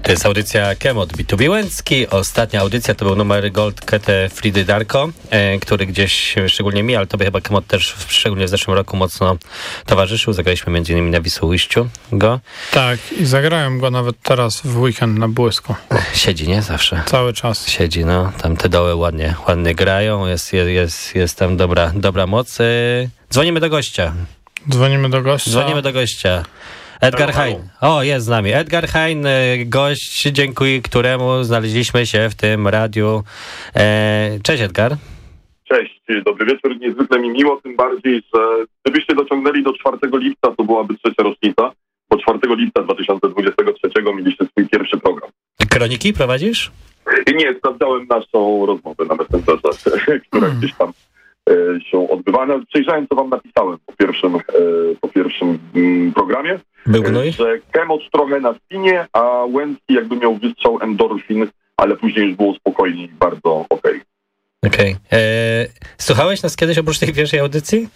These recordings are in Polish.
To jest audycja Kemot B2B Łęcki. Ostatnia audycja to był numer Gold Kete Fridy Darko, który gdzieś szczególnie mi, ale tobie chyba Kemot też szczególnie w zeszłym roku mocno towarzyszył. Zagraliśmy m.in. na Wisłoujściu go. Tak, i zagrałem go nawet teraz w weekend na Błysku. Siedzi, nie? Zawsze. Cały czas. Siedzi, no. Tam te doły ładnie grają. Jest tam dobra moc. Dzwonimy do gościa. Dzwonimy do gościa. Edgar Hein. O, jest z nami. Edgar Hein, gość, dzięki któremu znaleźliśmy się w tym radiu. Cześć, Edgar. Cześć, dobry wieczór. Niezwykle mi miło, tym bardziej, że gdybyście dociągnęli do 4 lipca, to byłaby 3. rocznica, bo 4 lipca 2023 mieliście swój pierwszy program. Kroniki prowadzisz? I nie, sprawdzałem naszą rozmowę na Messengerze, która gdzieś tam się odbywa. Przejrzałem, co wam napisałem po pierwszym programie. Był gnój? Że Kemot trochę na spinie, a Łęcki jakby miał wystrzał endorfin, ale później już było spokojnie i bardzo okej. Okej. Słuchałeś nas kiedyś oprócz tej pierwszej audycji?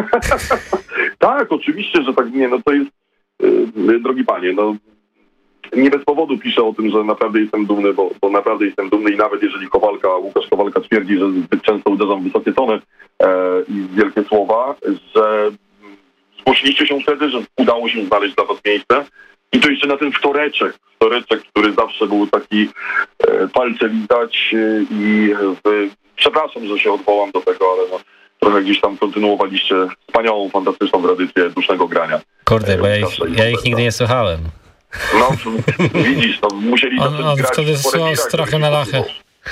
Tak, oczywiście, że tak. Nie, no to jest, drogi panie, no nie bez powodu piszę o tym, że naprawdę jestem dumny, bo naprawdę jestem dumny i nawet jeżeli Łukasz Kowalka twierdzi, że zbyt często uderzam w wysokie tony i wielkie słowa, że zgłosiliście się wtedy, że udało się znaleźć dla was miejsce i to jeszcze na ten wtoreczek, który zawsze był taki palce widać i przepraszam, że się odwołam do tego, ale no, trochę gdzieś tam kontynuowaliście wspaniałą, fantastyczną tradycję dusznego grania. Kurde, bo ja ich nigdy nie słuchałem. No, widzisz, no musieli on grać. Wtedy słuchał strachy na lachę.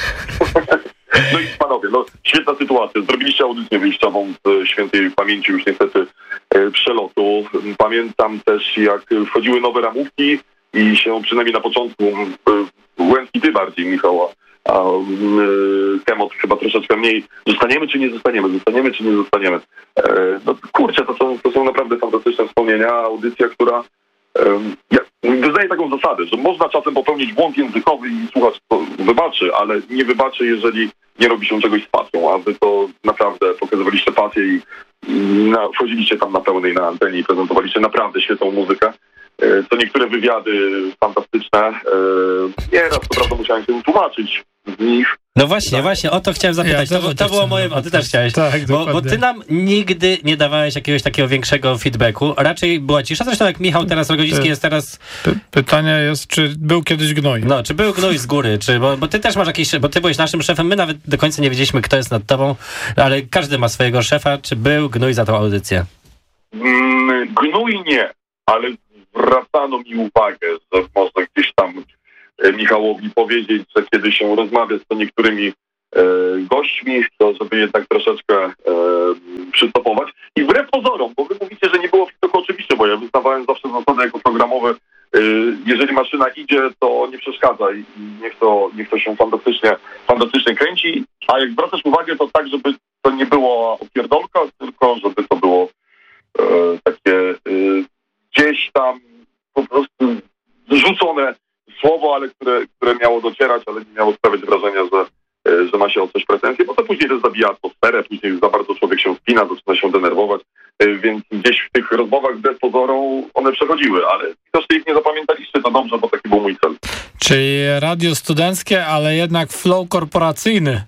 No i panowie, no świetna sytuacja. Zrobiliście audycję wyjściową z świętej pamięci już niestety przelotu. Pamiętam też, jak wchodziły nowe ramówki i się przynajmniej na początku Łęcki ty bardziej, Michał, a Kemot chyba troszeczkę mniej. Zostaniemy czy nie zostaniemy? Zostaniemy czy nie zostaniemy? No kurczę, to są naprawdę fantastyczne wspomnienia. Audycja, która wyznaje taką zasadę, że można czasem popełnić błąd językowy i słuchacz to wybaczy, ale nie wybaczy, jeżeli nie robi się czegoś z pasją, a wy to naprawdę pokazywaliście pasję i wchodziliście tam na pełnej na antenie i prezentowaliście naprawdę świetną muzykę. To niektóre wywiady fantastyczne. Nieraz to prawda musiałem się tłumaczyć z nich. No właśnie, o to chciałem zapytać. To było moje... O, ty też chciałeś. Tak, bo ty nam nigdy nie dawałeś jakiegoś takiego większego feedbacku. Raczej była cisza. Zresztą jak Michał teraz Rogoziński jest teraz... Pytanie jest, czy był kiedyś gnój? No, czy był gnój z góry? Bo ty też masz jakiś... Bo ty byłeś naszym szefem. My nawet do końca nie wiedzieliśmy, kto jest nad tobą, ale każdy ma swojego szefa. Czy był gnój za tą audycję? Gnój nie, ale zwracano mi uwagę, że można gdzieś tam Michałowi powiedzieć, że kiedy się rozmawia z niektórymi gośćmi, to żeby jednak troszeczkę przystopować. I wbrew pozorom, bo wy mówicie, że nie było tylko oczywiście, bo ja wyznawałem zawsze zasady jako programowe, jeżeli maszyna idzie, to nie przeszkadza i niech to się fantastycznie kręci, a jak zwracasz uwagę, to tak, żeby to nie było opierdolka, tylko żeby to było takie gdzieś tam po prostu rzucone słowo, ale które miało docierać, ale nie miało sprawiać wrażenia, że ma się o coś pretensje, bo to później też zabija atmosferę, później za bardzo człowiek się spina, zaczyna się denerwować, więc gdzieś w tych rozmowach wbrew pozorom one przechodziły, ale widocznie ich nie zapamiętaliście, to dobrze, bo taki był mój cel. Czyli radio studenckie, ale jednak flow korporacyjny.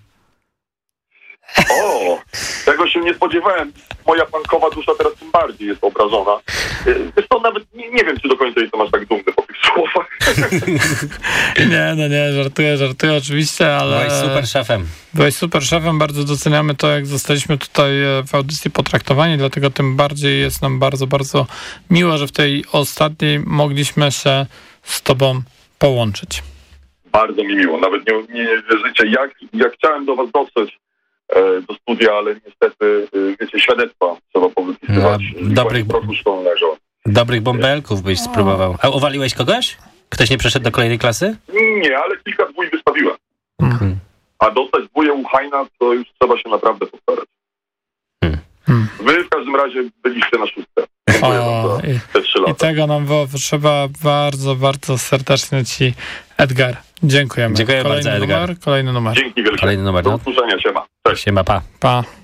O, tego się nie spodziewałem. Moja punkowa dusza teraz tym bardziej jest obrażona. Zresztą nawet nie wiem, czy do końca jestem aż tak dumny po tych słowach. Nie, żartuję oczywiście, ale... Byłeś super szefem, bardzo doceniamy to, jak zostaliśmy tutaj w audycji potraktowani, dlatego tym bardziej jest nam bardzo, bardzo miło, że w tej ostatniej mogliśmy się z tobą połączyć. Bardzo mi miło, nawet nie wierzycie, jak chciałem do was dotrzeć do studia, ale niestety, wiecie, świadectwa trzeba powypisywać. Dobrych bąbelków byś spróbował. A uwaliłeś kogoś? Ktoś nie przeszedł do kolejnej klasy? Nie, ale kilka dwój wystawiłem. A dostać dwóje u Heina, to już trzeba się naprawdę postarać. Wy w każdym razie byliście na 6. I tego nam trzeba bardzo, bardzo serdecznie ci, Edgar. Dziękujemy. Dziękuję bardzo, Edgar. Kolejny numer. Dzięki wielkie. Kolejny numer. Do usłyszenia, siema. Cześć. Siema, pa. Pa.